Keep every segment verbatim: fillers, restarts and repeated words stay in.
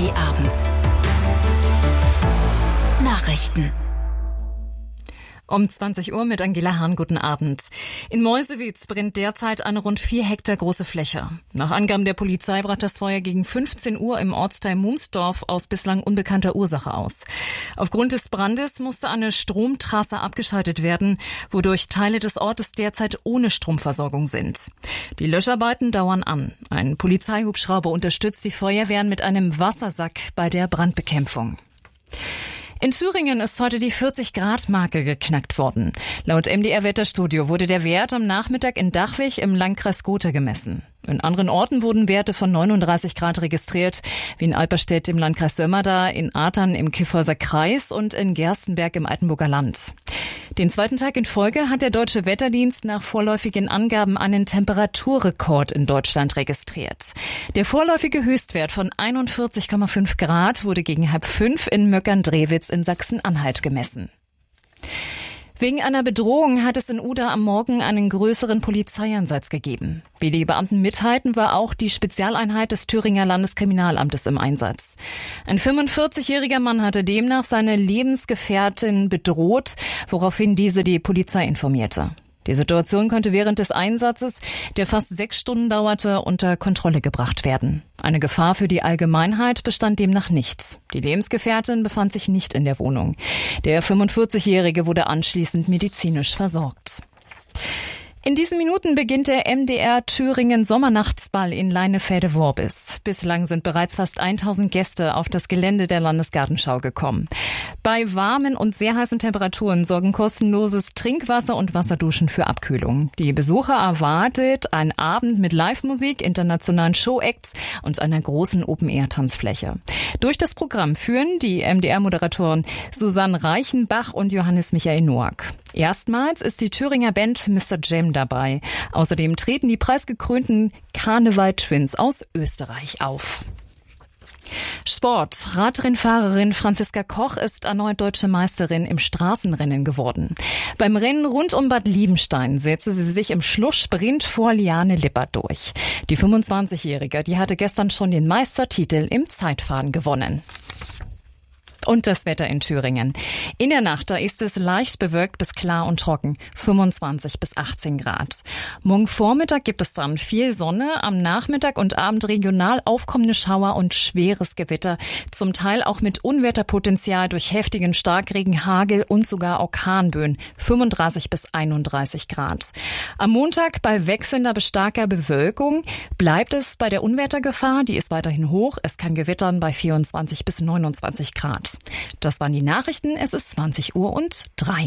D Abend. Nachrichten. Um zwanzig Uhr mit Angela Hahn, guten Abend. In Meuselwitz brennt derzeit eine rund vier Hektar große Fläche. Nach Angaben der Polizei brach das Feuer gegen fünfzehn Uhr im Ortsteil Mumsdorf aus bislang unbekannter Ursache aus. Aufgrund des Brandes musste eine Stromtrasse abgeschaltet werden, wodurch Teile des Ortes derzeit ohne Stromversorgung sind. Die Löscharbeiten dauern an. Ein Polizeihubschrauber unterstützt die Feuerwehren mit einem Wassersack bei der Brandbekämpfung. In Thüringen ist heute die vierzig-Grad-Marke geknackt worden. Laut M D R-Wetterstudio wurde der Wert am Nachmittag in Dachwig im Landkreis Gotha gemessen. In anderen Orten wurden Werte von neununddreißig Grad registriert, wie in Alperstedt im Landkreis Sömmerda, in Artern im Kyffhäuser Kreis und in Gerstenberg im Altenburger Land. Den zweiten Tag in Folge hat der Deutsche Wetterdienst nach vorläufigen Angaben einen Temperaturrekord in Deutschland registriert. Der vorläufige Höchstwert von einundvierzig Komma fünf Grad wurde gegen halb fünf in Möckern-Drewitz in Sachsen-Anhalt gemessen. Wegen einer Bedrohung hat es in Uda am Morgen einen größeren Polizeieinsatz gegeben. Wie die Beamten mitteilten, war auch die Spezialeinheit des Thüringer Landeskriminalamtes im Einsatz. Ein fünfundvierzigjähriger Mann hatte demnach seine Lebensgefährtin bedroht, woraufhin diese die Polizei informierte. Die Situation konnte während des Einsatzes, der fast sechs Stunden dauerte, unter Kontrolle gebracht werden. Eine Gefahr für die Allgemeinheit bestand demnach nicht. Die Lebensgefährtin befand sich nicht in der Wohnung. Der fünfundvierzigjährige wurde anschließend medizinisch versorgt. In diesen Minuten beginnt der M D R Thüringen Sommernachtsball in Leinefelde-Worbis. Bislang sind bereits fast tausend Gäste auf das Gelände der Landesgartenschau gekommen. Bei warmen und sehr heißen Temperaturen sorgen kostenloses Trinkwasser und Wasserduschen für Abkühlung. Die Besucher erwartet ein Abend mit Live-Musik, internationalen Show-Acts und einer großen Open-Air-Tanzfläche. Durch das Programm führen die M D R-Moderatoren Susanne Reichenbach und Johannes Michael Noack. Erstmals ist die Thüringer Band Mister Jam dabei. Außerdem treten die preisgekrönten Karneval Twins aus Österreich auf. Sport. Radrennfahrerin Franziska Koch ist erneut deutsche Meisterin im Straßenrennen geworden. Beim Rennen rund um Bad Liebenstein setzte sie sich im Schlusssprint vor Liane Lippert durch. Die fünfundzwanzigjährige, die hatte gestern schon den Meistertitel im Zeitfahren gewonnen. Und das Wetter in Thüringen. In der Nacht, da ist es leicht bewölkt bis klar und trocken, fünfundzwanzig bis achtzehn Grad. Morgen Vormittag gibt es dann viel Sonne, am Nachmittag und Abend regional aufkommende Schauer und schweres Gewitter, zum Teil auch mit Unwetterpotenzial durch heftigen Starkregen, Hagel und sogar Orkanböen, fünfunddreißig bis einunddreißig Grad. Am Montag bei wechselnder bis starker Bewölkung bleibt es bei der Unwettergefahr, die ist weiterhin hoch, es kann gewittern bei vierundzwanzig bis neunundzwanzig Grad. Das waren die Nachrichten. Es ist zwanzig Uhr und drei.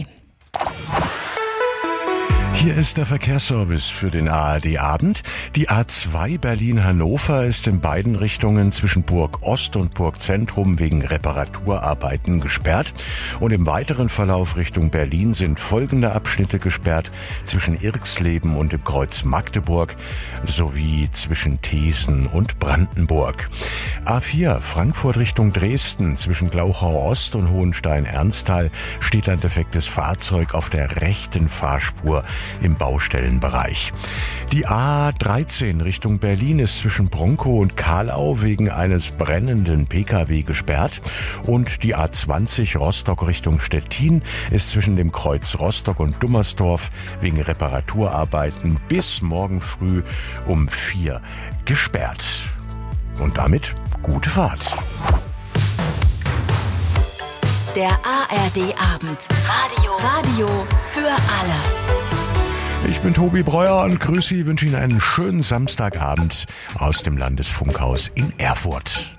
Hier ist der Verkehrsservice für den A R D-Abend. Die A zwei Berlin-Hannover ist in beiden Richtungen zwischen Burg Ost und Burg Zentrum wegen Reparaturarbeiten gesperrt. Und im weiteren Verlauf Richtung Berlin sind folgende Abschnitte gesperrt: zwischen Irxleben und dem Kreuz Magdeburg sowie zwischen Thesen und Brandenburg. A vier Frankfurt Richtung Dresden zwischen Glauchau Ost und Hohenstein-Ernsthal steht ein defektes Fahrzeug auf der rechten Fahrspur im Baustellenbereich. Die A dreizehn Richtung Berlin ist zwischen Bronkow und Kahlau wegen eines brennenden P K W gesperrt und die A zwanzig Rostock Richtung Stettin ist zwischen dem Kreuz Rostock und Dummersdorf wegen Reparaturarbeiten bis morgen früh um vier gesperrt. Und damit gute Fahrt. Der A R D-Abend. Radio. Radio für alle. Ich bin Tobi Breuer und grüße Sie, wünsche Ihnen einen schönen Samstagabend aus dem Landesfunkhaus in Erfurt.